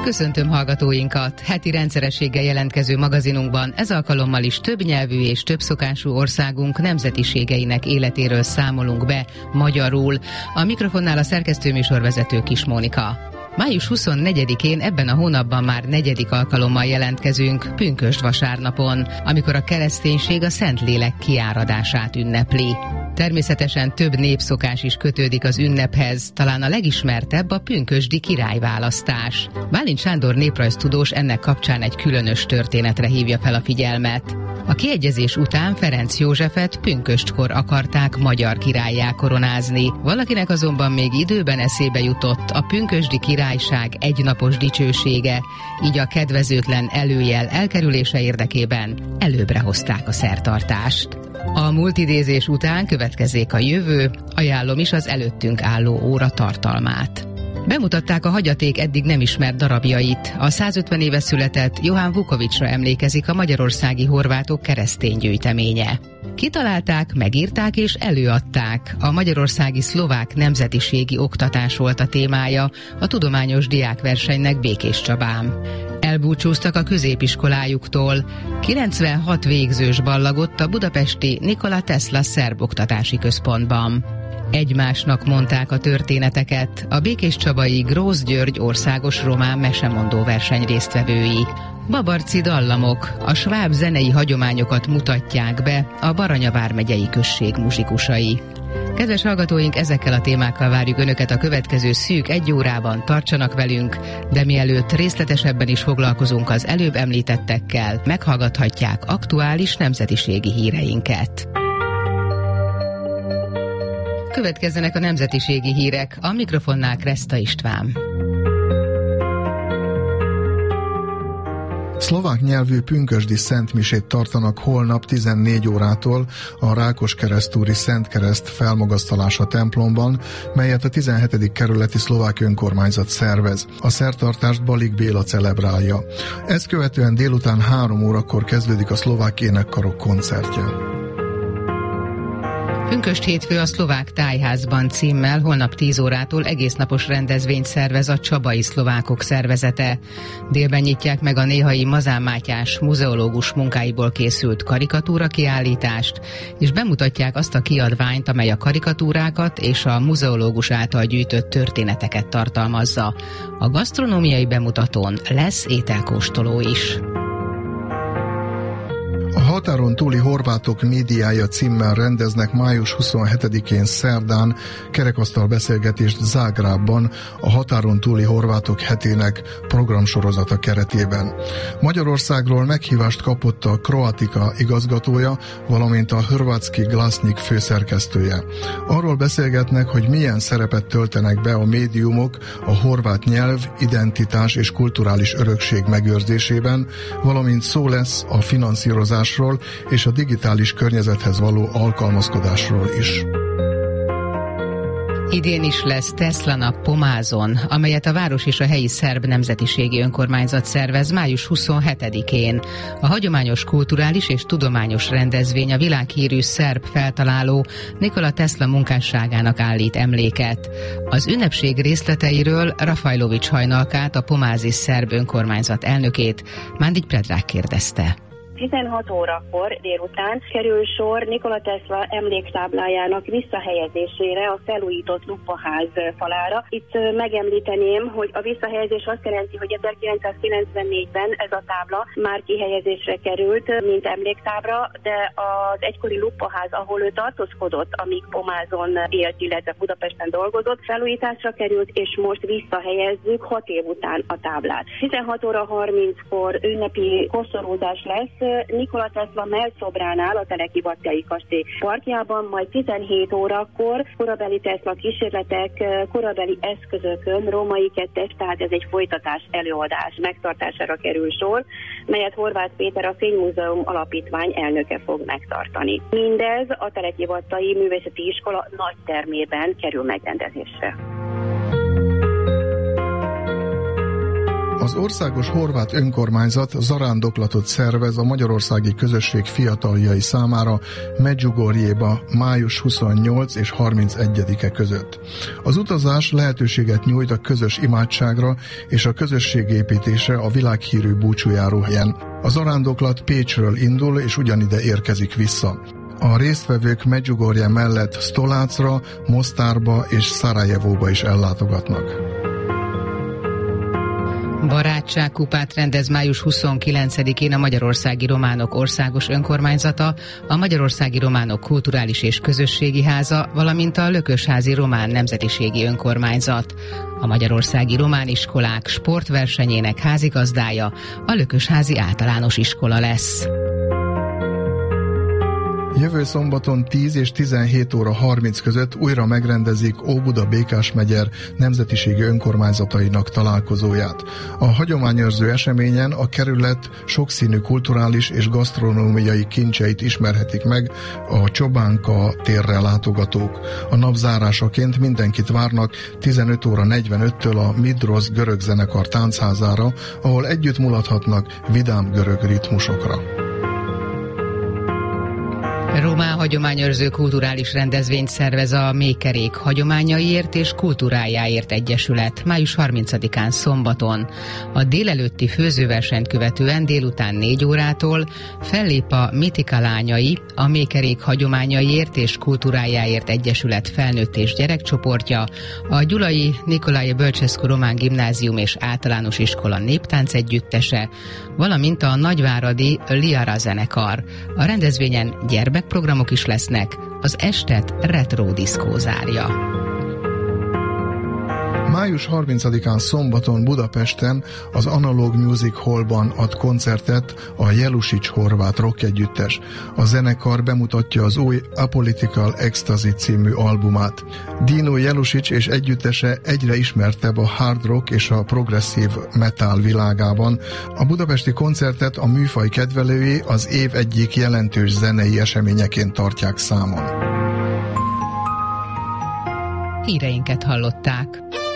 Köszöntöm hallgatóinkat! Heti rendszerességgel jelentkező magazinunkban ez alkalommal is többnyelvű és többszokású országunk nemzetiségeinek életéről számolunk be magyarul. A mikrofonnál a szerkesztőműsorvezető Kis Mónika. Május 24-én ebben a hónapban már 4. alkalommal jelentkezünk, pünkösd vasárnapon, amikor a kereszténység a Szentlélek kiáradását ünnepli. Természetesen több népszokás is kötődik az ünnephez, talán a legismertebb a pünkösdi királyválasztás. Bálint Sándor néprajztudós ennek kapcsán egy különös történetre hívja fel a figyelmet. A kiegyezés után Ferenc Józsefet pünköstkor akarták magyar királlyá koronázni. Valakinek azonban még időben eszébe jutott a pünkösdi királyság egynapos dicsősége, így a kedvezőtlen előjel elkerülése érdekében előbbre hozták a szertartást. A multidézés után következzék a jövő, ajánlom is az előttünk álló óra tartalmát. Bemutatták a hagyaték eddig nem ismert darabjait. A 150 éve született Johann Vukovicsra emlékezik a magyarországi horvátok keresztény gyűjteménye. Kitalálták, megírták és előadták. A magyarországi szlovák nemzetiségi oktatás volt a témája a tudományos diákversenynek Békéscsabán. Elbúcsúztak a középiskolájuktól. 96 végzős ballagott a budapesti Nikola Tesla szerboktatási központban. Egymásnak mondták a történeteket a békéscsabai Grósz György országos román mesemondó verseny résztvevői. Babarci dallamok, a sváb zenei hagyományokat mutatják be a Baranya vármegyei község muzsikusai. Kedves hallgatóink, ezekkel a témákkal várjuk Önöket a következő szűk 1 órában, tartsanak velünk, de mielőtt részletesebben is foglalkozunk az előbb említettekkel, meghallgathatják aktuális nemzetiségi híreinket. Következzenek a nemzetiségi hírek, a mikrofonnál Kreszta István. Szlovák nyelvű pünkösdi szentmisét tartanak holnap 14 órától a Rákoskeresztúri Szentkereszt felmagasztalása templomban, melyet a 17. kerületi szlovák önkormányzat szervez. A szertartást Balik Béla celebrálja. Ezt követően délután 3 órakor kezdődik a szlovák énekkarok koncertje. Pünkösd hétfő a Szlovák Tájházban címmel holnap 10 órától egésznapos rendezvényt szervez a Csabai Szlovákok Szervezete. Délben nyitják meg a néhai Mazán Mátyás muzeológus munkáiból készült karikatúra kiállítást, és bemutatják azt a kiadványt, amely a karikatúrákat és a muzeológus által gyűjtött történeteket tartalmazza. A gasztronómiai bemutatón lesz ételkóstoló is. A határon túli horvátok médiája címmel rendeznek május 27-én szerdán kerekasztal beszélgetést Zágrábban a határon túli horvátok hetének programsorozata keretében. Magyarországról meghívást kapott a Kroatika igazgatója, valamint a Hrvatski Glasnik főszerkesztője. Arról beszélgetnek, hogy milyen szerepet töltenek be a médiumok a horvát nyelv, identitás és kulturális örökség megőrzésében, valamint szó lesz a finanszírozásról és a digitális környezethez való alkalmazkodásról is. Idén is lesz Tesla nap Pomázon, amelyet a város és a helyi szerb nemzetiségi önkormányzat szervez május 27-én. A hagyományos kulturális és tudományos rendezvény a világhírű szerb feltaláló Nikola Tesla munkásságának állít emléket. Az ünnepség részleteiről Rafajlovics Hajnalkát, a pomázi szerb önkormányzat elnökét Mándigy Predrag kérdezte. 16 órakor délután kerül sor Nikola Tesla emléktáblájának visszahelyezésére a felújított Lupaház falára. Itt megemlíteném, hogy a visszahelyezés azt jelenti, hogy 1994-ben ez a tábla már kihelyezésre került, mint emléktábla, de az egykori Lupaház, ahol ő tartózkodott, amíg Pomázon élt, illetve Budapesten dolgozott, felújításra került, és most visszahelyezzük 6 év után a táblát. 16 óra 30-kor ünnepi koszorúzás lesz Nikola Tesla mellszobránál a Telekibattyai kastély parkjában, majd 17 órakor korabeli Tesla kísérletek korabeli eszközökön római 2-es, tehát ez egy folytatás előadás megtartására kerül sor, melyet Horváth Péter, a Fénymúzeum Alapítvány elnöke fog megtartani. Mindez a Telekibattyai Művészeti Iskola nagy termében kerül megrendezésre. Az Országos Horvát Önkormányzat zarándoklatot szervez a magyarországi közösség fiataljai számára Medjugorjéba május 28 és 31-e között. Az utazás lehetőséget nyújt a közös imádságra és a közösségépítésre a világhírű búcsújáró helyen. A zarándoklat Pécsről indul és ugyanide érkezik vissza. A résztvevők Medjugorje mellett Stolácra, Mostárba és Szarajevóba is ellátogatnak. Barátságkupát rendez május 29-én a Magyarországi Románok Országos Önkormányzata, a Magyarországi Románok Kulturális és Közösségi Háza, valamint a Lökösházi Román Nemzetiségi Önkormányzat. A Magyarországi Román Iskolák sportversenyének házigazdája a Lökösházi Általános Iskola lesz. Jövő szombaton 10 és 17 óra 30 között újra megrendezik Óbuda-Békás megyer nemzetiségi önkormányzatainak találkozóját. A hagyományőrző eseményen a kerület sokszínű kulturális és gasztronómiai kincseit ismerhetik meg a Csobánka térre látogatók. A nap zárásaként mindenkit várnak 15 óra 45-től a Midrosz görög zenekar táncházára, ahol együtt mulathatnak vidám görög ritmusokra. Román hagyományőrző kulturális rendezvényt szervez a Mékerék Hagyományaiért és Kultúrájáért Egyesület május 30-án szombaton. A délelőtti főzőversenyt követően délután 4 órától fellép a Mitika lányai, a Mékerék Hagyományaiért és Kultúrájáért Egyesület felnőtt és gyerekcsoportja, a Gyulai Nicolae Bölcsescu Román Gimnázium és Általános Iskola néptánc együttese, valamint a nagyváradi Liara zenekar. A rendezvényen gyermekprogramok is lesznek, az estet retro diszkó zárja. Május 30-án szombaton Budapesten az Analog Music Hallban ad koncertet a Jelusics horvát rock együttes. A zenekar bemutatja az új Apolitical Ecstasy című albumát. Dino Jelusics és együttese egyre ismertebb a hard rock és a progresszív metal világában. A budapesti koncertet a műfaj kedvelői az év egyik jelentős zenei eseményeként tartják számon. Híreinket hallották.